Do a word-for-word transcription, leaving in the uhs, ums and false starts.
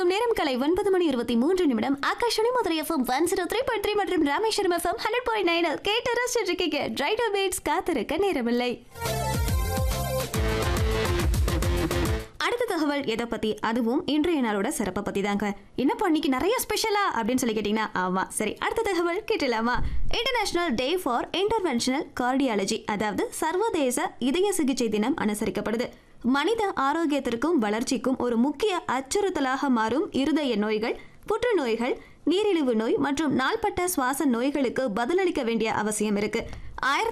கொண்டிருக்கும் நேரம் கலை ஒன்பது மணி இருபத்தி மூன்று நிமிடம். Akashvani Madurai FM one zero three point three மற்றும் Rameswaram FM hundred point nine கேட்டு ரசிச்சுட்டு இருக்கீங்க. ரைடர் பீட்ஸ் காத்திருக்க நேரமில்லை. அடுத்த தகவல் எதை பத்தி? அதுவும் இன்றைய நாளோட சிறப்பை பத்தி தாங்க. என்னப்பா இன்னைக்கு நிறைய ஸ்பெஷலா அப்படின்னு சொல்லி கேட்டீங்கன்னா ஆமா. சரி, அடுத்த தகவல் கேட்டலாமா? International day for interventional cardiology, அதாவது சர்வதேச இதய சிகிச்சை தினம் அனுசரிக்கப்படுது. மனித ஆரோக்கியத்திற்கும் வளர்ச்சிக்கும் ஒரு முக்கிய அச்சுறுத்தலாக மாறும் இருதய நோய்கள், புற்றுநோய்கள், நீரிழிவு நோய் மற்றும் நாள்பட்ட சுவாச நோய்களுக்கு பதிலளிக்க வேண்டிய அவசியம் இருக்கு. ஆயிரத்தி